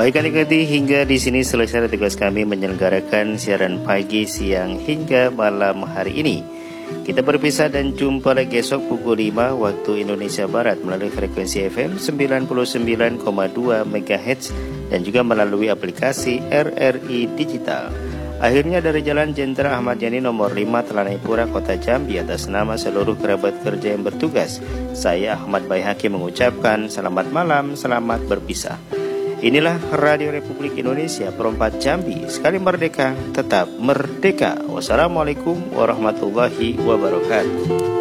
Baik adik-adik, hingga di sini selesai tugas kami menyelenggarakan siaran pagi, siang, hingga malam hari ini. Kita berpisah dan jumpa lagi esok pukul 5 waktu Indonesia Barat melalui frekuensi FM 99,2 MHz dan juga melalui aplikasi RRI Digital. Akhirnya dari Jalan Jenderal Ahmad Yani nomor 5 Telanai Pura, Kota Jambi, atas nama seluruh kerabat kerja yang bertugas, saya Ahmad Baihaqi mengucapkan selamat malam, selamat berpisah. Inilah Radio Republik Indonesia Perempat Jambi, sekali merdeka, tetap merdeka. Wassalamualaikum warahmatullahi wabarakatuh.